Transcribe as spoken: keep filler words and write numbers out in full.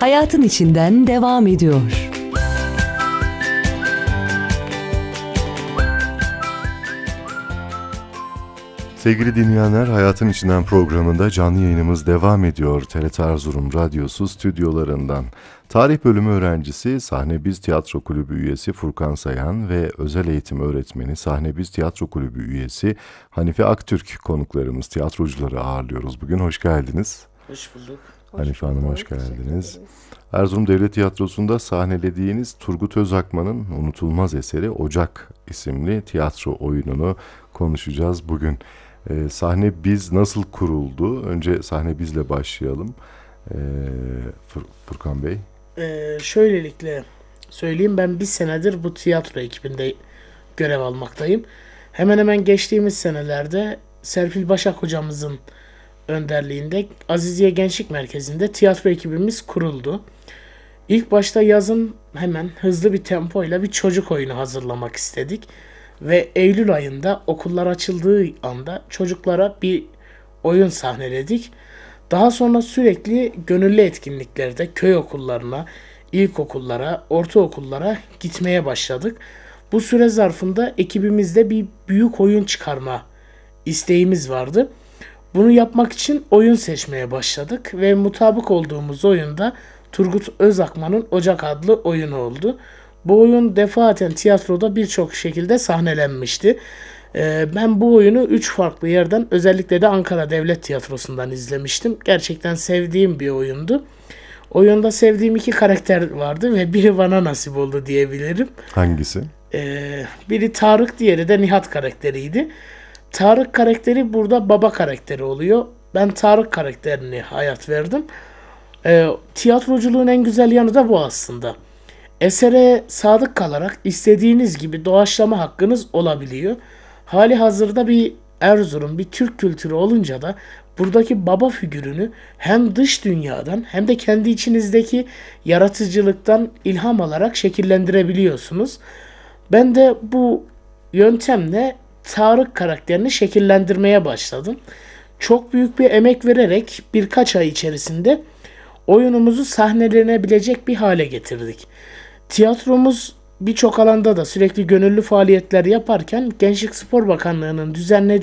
hayatın içinden devam ediyor. Sevgili dinleyenler, Hayatın İçinden programında canlı yayınımız devam ediyor. T R T Erzurum Radyosu stüdyolarından. Tarih bölümü öğrencisi, Sahne Biz Tiyatro Kulübü üyesi Furkan Sayan ve özel eğitim öğretmeni Sahne Biz Tiyatro Kulübü üyesi Hanife Aktürk konuklarımız, tiyatrocuları ağırlıyoruz. Bugün hoş geldiniz. Hoş bulduk. Hanife Hanım hoş geldiniz. Erzurum Devlet Tiyatrosu'nda sahnelediğiniz Turgut Özakman'ın unutulmaz eseri Ocak isimli tiyatro oyununu konuşacağız bugün. Ee, Sahne Biz nasıl kuruldu? Önce Sahne Biz'le başlayalım. Ee, Fur- Furkan Bey. Ee, şöylelikle söyleyeyim, ben bir senedir bu tiyatro ekibinde görev almaktayım. Hemen hemen geçtiğimiz senelerde Serpil Başak hocamızın önderliğinde Aziziye Gençlik Merkezi'nde tiyatro ekibimiz kuruldu. İlk başta yazın hemen hızlı bir tempoyla bir çocuk oyunu hazırlamak istedik. Ve Eylül ayında okullar açıldığı anda çocuklara bir oyun sahneledik. Daha sonra sürekli gönüllü etkinliklerde köy okullarına, ilkokullara, ortaokullara gitmeye başladık. Bu süre zarfında ekibimizde bir büyük oyun çıkarma isteğimiz vardı. Bunu yapmak için oyun seçmeye başladık ve mutabık olduğumuz oyunda Turgut Özakman'ın Ocak adlı oyunu oldu. Bu oyun defaten tiyatroda birçok şekilde sahnelenmişti. Ee, ben bu oyunu üç farklı yerden, özellikle de Ankara Devlet Tiyatrosu'ndan izlemiştim. Gerçekten sevdiğim bir oyundu. Oyunda sevdiğim iki karakter vardı ve biri bana nasip oldu diyebilirim. Hangisi? Ee, biri Tarık, diğeri de Nihat karakteriydi. Tarık karakteri burada baba karakteri oluyor. Ben Tarık karakterini hayat verdim. Ee, tiyatroculuğun en güzel yanı da bu aslında. Esere sadık kalarak istediğiniz gibi doğaçlama hakkınız olabiliyor. Hali hazırda bir Erzurum, bir Türk kültürü olunca da buradaki baba figürünü hem dış dünyadan hem de kendi içinizdeki yaratıcılıktan ilham alarak şekillendirebiliyorsunuz. Ben de bu yöntemle Tarık karakterini şekillendirmeye başladım. Çok büyük bir emek vererek birkaç ay içerisinde oyunumuzu sahnelenebilecek bir hale getirdik. Tiyatromuz birçok alanda da sürekli gönüllü faaliyetler yaparken Gençlik Spor Bakanlığı'nın düzenlediği